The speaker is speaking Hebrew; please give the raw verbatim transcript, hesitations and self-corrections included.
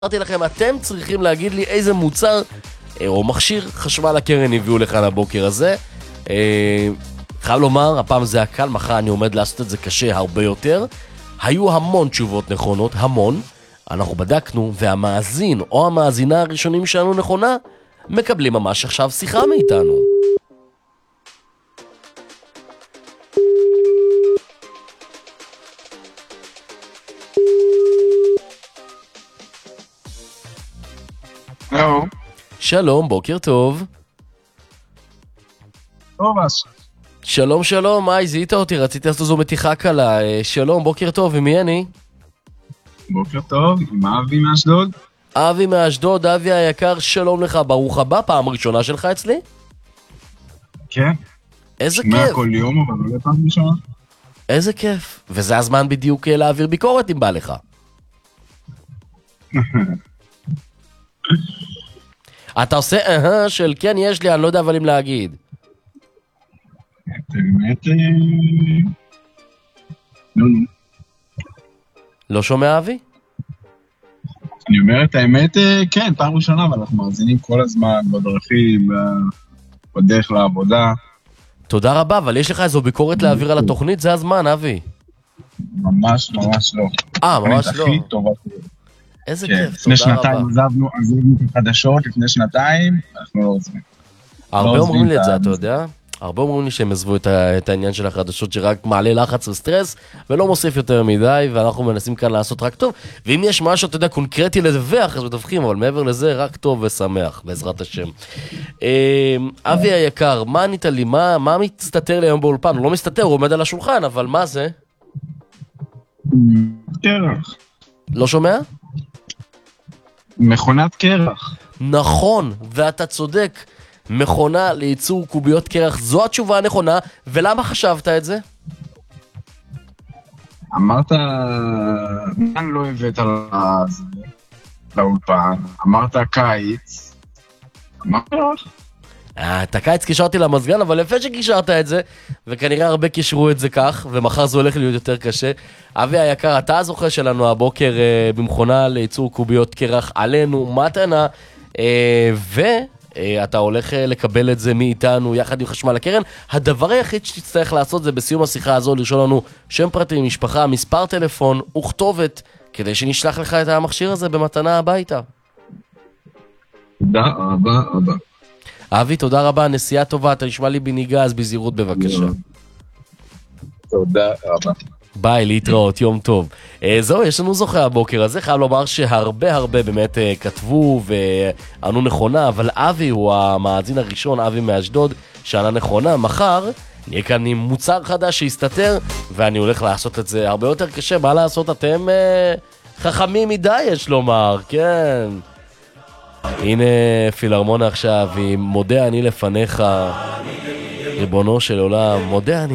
אמרתי לכם, אתם צריכים להגיד לי איזה מוצר או מכשיר חשמל הקרן הביאו לכאן הבוקר הזה. חייב לומר, הפעם זה הקל, מחר אני עומד לעשות את זה קשה הרבה יותר. היו המון תשובות נכונות, המון. אנחנו בדקנו, והמאזין או המאזינה הראשונים שלנו נכונה, מקבלים ממש עכשיו שיחה מאיתנו. שלום. שלום, בוקר טוב. טוב, אז. שלום, שלום, היי, זיהית אותי, רציתי לעשות זו מתיחה קלה. שלום, בוקר טוב, ומי אני? בוקר טוב, עם אבי מאשדוד. אבי מאשדוד, אבי היקר, שלום לך, ברוך הבא, פעם ראשונה שלך אצלי? כן. איזה כיף. שומע כל יום, אבל לא פעם ראשונה. איזה כיף. וזה הזמן בדיוק להעביר ביקורת אם בא לך. אתה עושה אהה של כן יש לי, אני לא יודע אבל אם להגיד. באמת... נו נו. לא שומע אבי? אני אומר את האמת, כן, פעם ראשונה, אבל אנחנו מאזינים כל הזמן בדרכים, בדרך לעבודה. תודה רבה, אבל יש לך איזו ביקורת להעביר על התוכנית? זה הזמן, אבי. ממש ממש לא. אה, ממש לא. הכי טובה. איזה כן, כיף, לפני תודה רבה. שנתיים עזבנו, עזבנו את החדשות, לפני שנתיים, אנחנו לא עוזבים. הרבה לא אומרים לי את עוזבים זה, את אתה יודע? הרבה אומרים לי שהם עזבו את ה- את העניין של החדשות שרק מעלה לחץ וסטרס, ולא מוסיף יותר מדי, ואנחנו מנסים כאן לעשות רק טוב. ואם יש משהו, אתה יודע, קונקרטי לדווח, אז מדווחים, אבל מעבר לזה, רק טוב ושמח, בעזרת השם. אה, אבי היקר, מה ענית לי? מה, מה מסתתר לי היום באולפן? הוא לא מסתתר, הוא עומד על השולחן, אבל מה זה? קרח. לא שומע? מכונת קרח. נכון, ואתה צודק. מכונה לייצור קוביות קרח, זו התשובה הנכונה, ולמה חשבת את זה? אמרת, מה לא הבאת לזה, לאולפן? אמרת קיץ. מה קרה? אה, את הקיץ קישרתי למזגן, אבל יפה שקישרת את זה, וכנראה הרבה קישרו את זה כך, ומחר זה הולך להיות יותר קשה. אבי היקר, אתה הזוכה שלנו הבוקר אה, במכונה לייצור קוביות קרח עלינו, מתנה, אה, ו... אתה הולך לקבל את זה מאיתנו יחד עם חשמל הקרן. הדבר היחיד שתצטרך לעשות זה בסיום השיחה הזו לרשום לנו שם פרטי, משפחה, מספר טלפון וכתובת, כדי שנשלח לך את המכשיר הזה במתנה הביתה. תודה רבה רבה. אבי, תודה רבה, נסיעה טובה, אתה נשמע לי בניגה, אז בזהירות בבקשה. תודה רבה. ביי, להתראות, יום טוב. אה, זהו, יש לנו זוכה הבוקר הזה, חייב לומר שהרבה הרבה באמת אה, כתבו וענו נכונה, אבל אבי הוא המאזין הראשון, אבי מאשדוד, שענה נכונה. מחר נהיה כאן עם מוצר חדש שיסתתר, ואני הולך לעשות את זה הרבה יותר קשה. מה לעשות, אתם אה, חכמים מדי, יש לומר, כן. הנה פילהרמוניה עכשיו, עם מודה אני לפניך, ריבונו של עולם, מודה אני.